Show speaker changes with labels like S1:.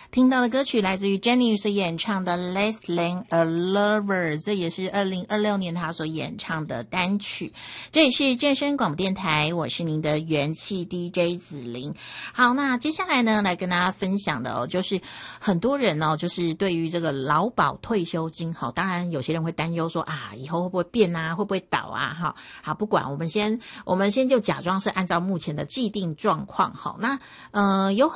S1: 听到的歌曲来自于 Jenny 所演唱的 Less Than a Lover， 这也是2026年她所演唱的单曲。这里是正声广播电台，我是您的元气 DJ 子琳。好，那接下来呢，来跟大家分享的就是很多人就是对于这个劳保退休金，当然有些人会担忧说以后会不会变啊，会不会倒啊，好，不管，我们先就假装是按照目前的既定状况。好，那有